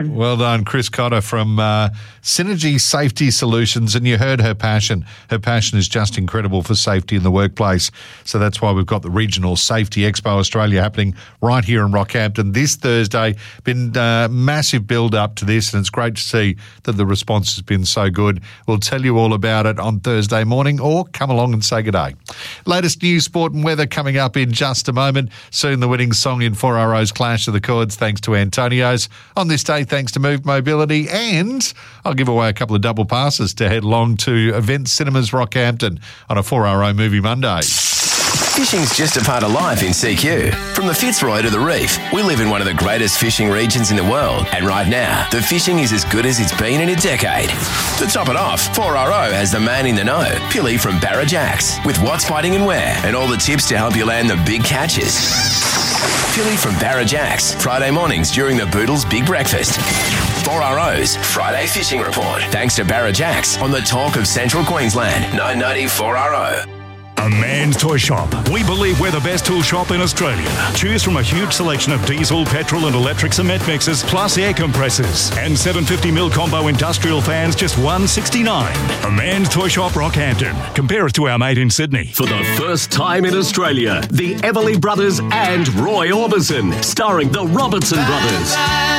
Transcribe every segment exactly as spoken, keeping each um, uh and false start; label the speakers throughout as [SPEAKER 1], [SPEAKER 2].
[SPEAKER 1] Well done, Chris Cotter from uh, Synergy Safety Solutions, and you heard her passion. Her passion is just incredible for safety in the workplace. So that's why we've got the Regional Safety Expo Australia happening right here in Rockhampton this Thursday. Been uh, massive build-up to this, and it's great to see that the response has been so good. We'll tell you all about it on Thursday morning, or come along and say good day. Latest news, sport and weather coming up in just a moment. Soon the winning song in four R O's Clash of the Chords, thanks to Antonio's. On this day, thanks to Move Mobility, and I'll give away a couple of double passes to head along to Event Cinemas Rockhampton on a four R O Movie Monday.
[SPEAKER 2] Fishing's just a part of life in C Q. From the Fitzroy to the Reef, we live in one of the greatest fishing regions in the world, and right now, the fishing is as good as it's been in a decade. To top it off, four R O has the man in the know, Pilly from Barra Jacks, with what's biting and where, and all the tips to help you land the big catches. Pilly from Barra Jacks, Friday mornings during the Boodles Big Breakfast. four R O's Friday Fishing Report, thanks to Barra Jacks on the talk of Central Queensland, nine ninety four R O.
[SPEAKER 3] A Man's Toy Shop. We believe we're the best tool shop in Australia. Choose from a huge selection of diesel, petrol and electric cement mixers, plus air compressors. And seven hundred fifty mil combo industrial fans, just one hundred sixty-nine dollars. A Man's Toy Shop, Rockhampton. Compare us to our mate in Sydney.
[SPEAKER 4] For the first time in Australia, the Everly Brothers and Roy Orbison, starring the Robertson Brothers.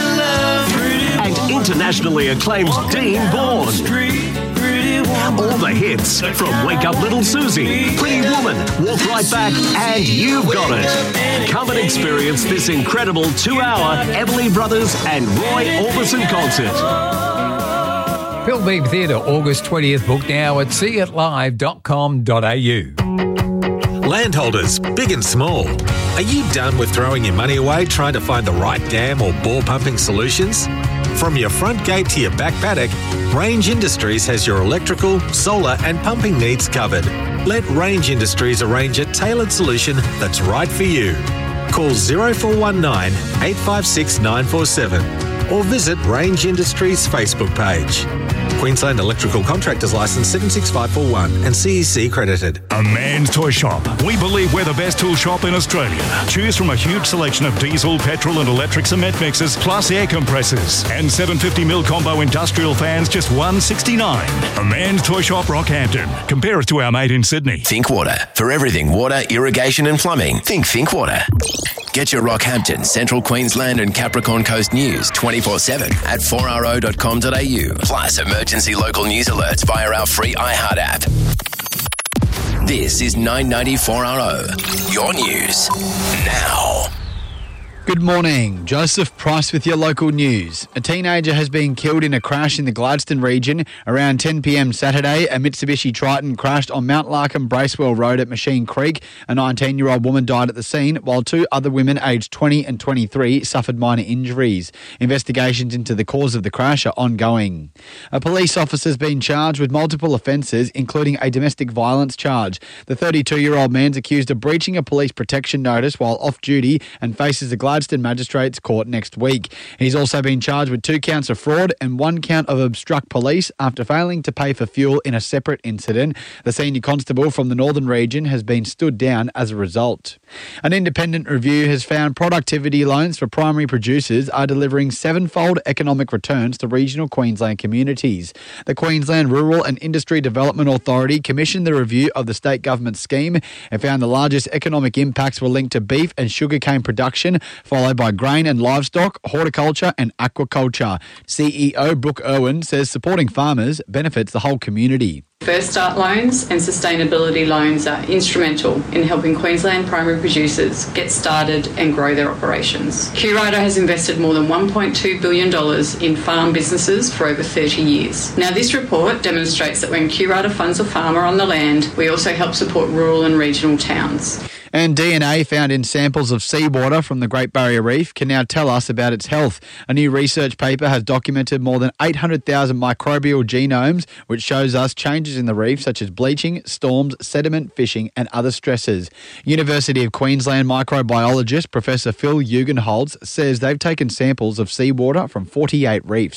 [SPEAKER 4] And internationally acclaimed Dean Bourne. All the hits from Wake Up Little Susie, Pretty Woman, Walk Right Back, and You've Got It. Come and experience this incredible two-hour Everly Brothers and Roy Orbison concert.
[SPEAKER 5] Philbeam Theatre, August twentieth. Book now at see it live dot com dot a u.
[SPEAKER 6] Landholders, big and small. Are you done with throwing your money away trying to find the right dam or bore pumping solutions? From your front gate to your back paddock, Range Industries has your electrical, solar and pumping needs covered. Let Range Industries arrange a tailored solution that's right for you. Call zero four one nine, eight five six, nine four seven or visit Range Industries Facebook page. Queensland Electrical Contractors Licence seven six five four one and C E C accredited.
[SPEAKER 3] A Man's Toy Shop. We believe we're the best tool shop in Australia. Choose from a huge selection of diesel, petrol and electric cement mixers, plus air compressors. And seven hundred fifty mil combo industrial fans, just one hundred sixty-nine dollars. A Man's Toy Shop, Rockhampton. Compare us to our mate in Sydney.
[SPEAKER 2] Think Water. For everything water, irrigation and plumbing, think Think Water. Get your Rockhampton, Central Queensland and Capricorn Coast news twenty-four seven at four r o dot com dot a u. Plus emergency local news alerts via our free iHeart app. This is nine ninety-four R O. Your news now.
[SPEAKER 7] Good morning. Joseph Price with your local news. A teenager has been killed in a crash in the Gladstone region. Around ten p m Saturday, a Mitsubishi Triton crashed on Mount Larkham Bracewell Road at Machine Creek. A nineteen-year-old woman died at the scene, while two other women aged twenty and twenty-three suffered minor injuries. Investigations into the cause of the crash are ongoing. A police officer has been charged with multiple offences, including a domestic violence charge. The thirty-two-year-old man's accused of breaching a police protection notice while off duty and faces the Gladstone Magistrates Court next week. He's also been charged with two counts of fraud and one count of obstruct police after failing to pay for fuel in a separate incident. The senior constable from the Northern region has been stood down as a result. An independent review has found productivity loans for primary producers are delivering sevenfold economic returns to regional Queensland communities. The Queensland Rural and Industry Development Authority commissioned the review of the state government scheme and found the largest economic impacts were linked to beef and sugarcane production, followed by grain and livestock, horticulture and aquaculture. C E O Brooke Irwin says supporting farmers benefits the whole community.
[SPEAKER 8] First Start loans and sustainability loans are instrumental in helping Queensland primary producers get started and grow their operations. QRider has invested more than one point two billion dollars in farm businesses for over thirty years. Now, this report demonstrates that when QRider funds a farmer on the land, we also help support rural and regional towns.
[SPEAKER 7] And D N A found in samples of seawater from the Great Barrier Reef can now tell us about its health. A new research paper has documented more than eight hundred thousand microbial genomes, which shows us changes in the reef such as bleaching, storms, sediment, fishing and other stresses. University of Queensland microbiologist Professor Phil Eugenholz says they've taken samples of seawater from forty-eight reefs.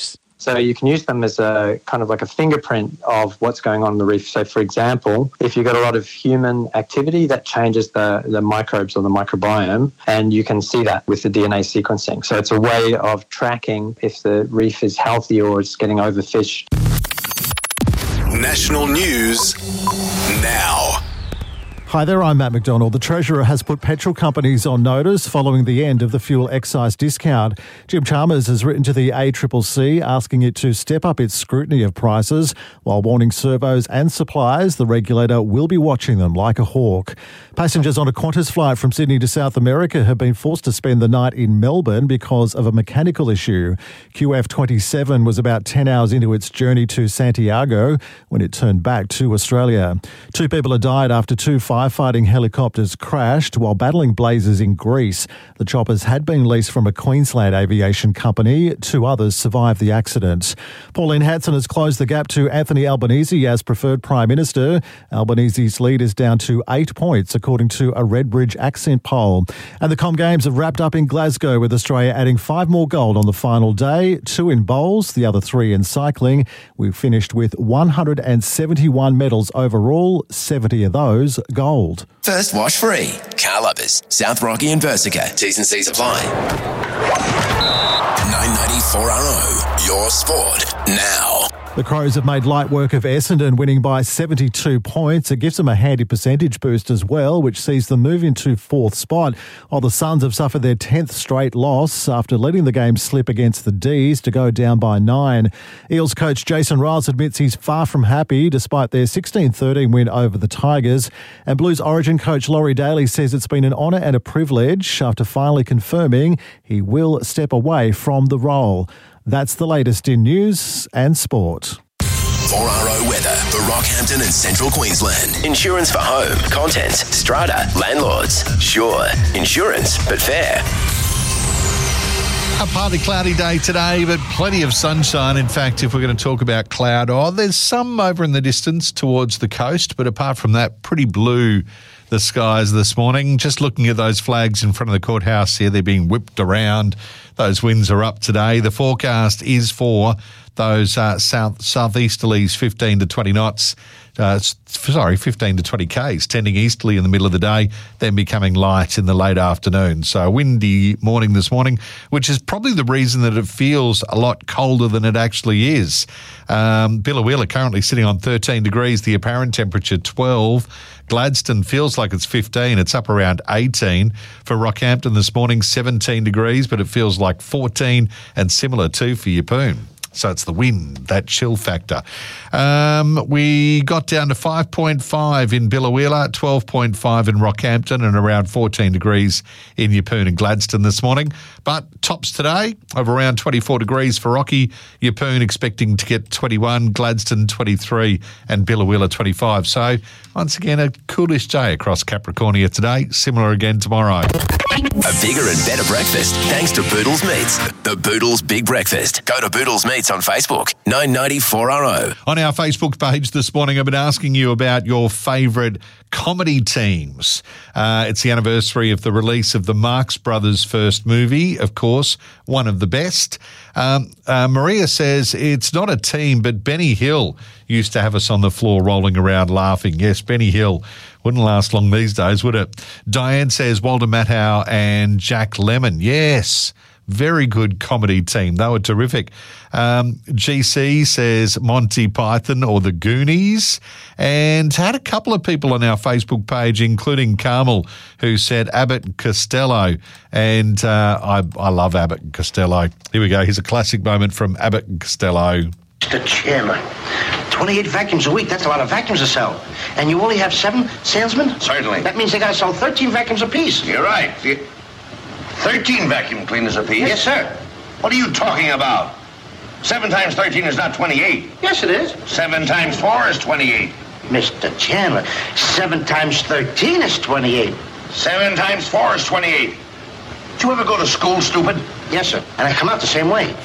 [SPEAKER 9] So you can use them as a kind of like a fingerprint of what's going on in the reef. So, for example, if you've got a lot of human activity, that changes the, the microbes or the microbiome, and you can see that with the D N A sequencing. So it's a way of tracking if the reef is healthy or it's getting overfished.
[SPEAKER 2] National news now.
[SPEAKER 10] Hi there, I'm Matt McDonald. The Treasurer has put petrol companies on notice following the end of the fuel excise discount. Jim Chalmers has written to the A C C C asking it to step up its scrutiny of prices while warning servos and suppliers the regulator will be watching them like a hawk. Passengers on a Qantas flight from Sydney to South America have been forced to spend the night in Melbourne because of a mechanical issue. Q F twenty-seven was about ten hours into its journey to Santiago when it turned back to Australia. Two people have died after two fires Firefighting helicopters crashed while battling blazes in Greece. The choppers had been leased from a Queensland aviation company. Two others survived the accident. Pauline Hanson has closed the gap to Anthony Albanese as preferred Prime Minister. Albanese's lead is down to eight points, according to a Redbridge accent poll. And the Com Games have wrapped up in Glasgow, with Australia adding five more gold on the final day, two in bowls, the other three in cycling. We finished with one hundred seventy-one medals overall, seventy of those gold.
[SPEAKER 2] First wash free. Car Lovers, South Rocky and Versica. T's and C's apply. nine ninety-four R O, your sport now.
[SPEAKER 10] The Crows have made light work of Essendon, winning by seventy-two points. It gives them a handy percentage boost as well, which sees them move into fourth spot, while the Suns have suffered their tenth straight loss after letting the game slip against the D's to go down by nine. Eels coach Jason Riles admits he's far from happy despite their sixteen thirteen win over the Tigers. And Blues Origin coach Laurie Daly says it's been an honour and a privilege after finally confirming he will step away from the role. That's the latest in news and sport.
[SPEAKER 2] four R O weather for Rockhampton and Central Queensland. Insurance for home, contents, strata, landlords. Sure, insurance, but fair.
[SPEAKER 1] A partly cloudy day today, but plenty of sunshine. In fact, if we're going to talk about cloud, oh, there's some over in the distance towards the coast, but apart from that, pretty blue the skies this morning. Just looking at those flags in front of the courthouse here, they're being whipped around. Those winds are up today. The forecast is for those uh, south southeasterlies, fifteen to twenty knots. Uh, sorry, fifteen to twenty k's, tending easterly in the middle of the day, then becoming light in the late afternoon. So a windy morning this morning, which is probably the reason that it feels a lot colder than it actually is. Um, Billawheeler currently sitting on thirteen degrees, the apparent temperature twelve. Gladstone feels like it's fifteen. It's up around eighteen. For Rockhampton this morning, seventeen degrees, but it feels like fourteen, and similar too for Yeppoon. So it's the wind, that chill factor. Um, we got down to five point five in Billawheeler, twelve point five in Rockhampton, and around fourteen degrees in Yeppoon and Gladstone this morning. But tops today of around twenty-four degrees for Rocky. Yeppoon expecting to get twenty-one, Gladstone twenty-three, and Billawheeler twenty-five. So once again, a coolish day across Capricornia today. Similar again tomorrow.
[SPEAKER 2] A bigger and better breakfast thanks to Boodles Meats. The Boodles Big Breakfast. Go to Boodles Meats on Facebook. nine ninety-four R O.
[SPEAKER 1] On our Facebook page this morning, I've been asking you about your favourite comedy teams. Uh, it's the anniversary of the release of the Marx Brothers' first movie, of course, one of the best. Um, uh, Maria says it's not a team, but Benny Hill used to have us on the floor rolling around laughing. Yes, Benny Hill. Wouldn't last long these days, would it? Diane says Walter Matthau and Jack Lemmon. Yes, very good comedy team. They were terrific. Um, G C says Monty Python or the Goonies. And had a couple of people on our Facebook page, including Carmel, who said Abbott and Costello. And uh, I, I love Abbott and Costello. Here we go. Here's a classic moment from Abbott and Costello.
[SPEAKER 11] Mister Chairman, twenty-eight vacuums a week, that's a lot of vacuums to sell. And you only have seven salesmen?
[SPEAKER 12] Certainly.
[SPEAKER 11] That means they got to sell thirteen vacuums apiece.
[SPEAKER 12] You're right. thirteen vacuum cleaners apiece?
[SPEAKER 11] Yes, sir.
[SPEAKER 12] What are you talking about? Seven times thirteen is not twenty-eight.
[SPEAKER 11] Yes, it is.
[SPEAKER 12] Seven times four is twenty-eight.
[SPEAKER 11] Mister Chandler, seven times thirteen is twenty-eight.
[SPEAKER 12] Seven times four is twenty-eight. Did you ever go to school, stupid?
[SPEAKER 11] Yes, sir. And I come out the same way.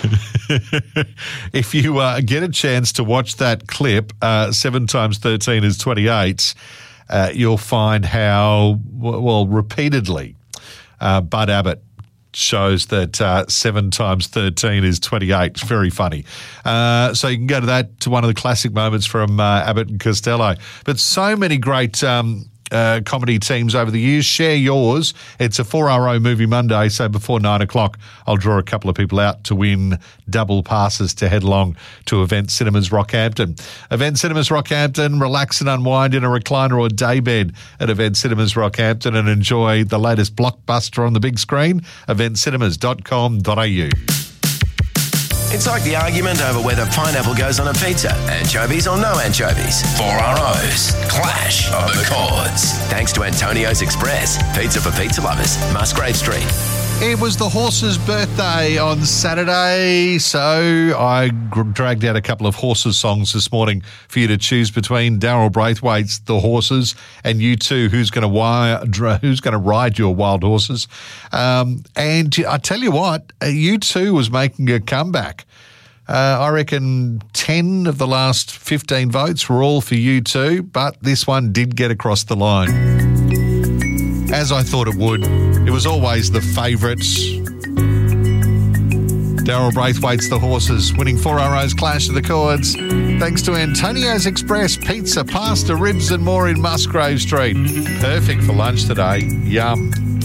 [SPEAKER 1] If you uh, get a chance to watch that clip, uh, seven times thirteen is twenty-eight, uh, you'll find how, well, repeatedly, uh, Bud Abbott shows that uh, seven times thirteen is twenty-eight. It's very funny. Uh, so you can go to that, to one of the classic moments from uh, Abbott and Costello. But so many great um, uh, comedy teams over the years. Share yours. It's a four R O Movie Monday, so before nine o'clock, I'll draw a couple of people out to win double passes to head along to Event Cinemas Rockhampton. Event Cinemas Rockhampton, relax and unwind in a recliner or daybed at Event Cinemas Rockhampton and enjoy the latest blockbuster on the big screen, event cinemas dot com dot a u.
[SPEAKER 2] It's like the argument over whether pineapple goes on a pizza, anchovies or no anchovies. four R O's, Clash of the Chords. Thanks to Antonio's Express, pizza for pizza lovers, Musgrave Street.
[SPEAKER 1] It was the horse's birthday on Saturday, so I g- dragged out a couple of horses songs this morning for you to choose between. Daryl Braithwaite's The Horses and U two, who's going to wi- dr- who's going to ride your wild horses. Um, and I tell you what, U two was making a comeback. Uh, I reckon ten of the last fifteen votes were all for U two, but this one did get across the line. As I thought it would. It was always the favourites. Daryl Braithwaite's The Horses, winning four R O's Clash of the Chords. Thanks to Antonio's Express, pizza, pasta, ribs and more in Musgrave Street. Perfect for lunch today. Yum.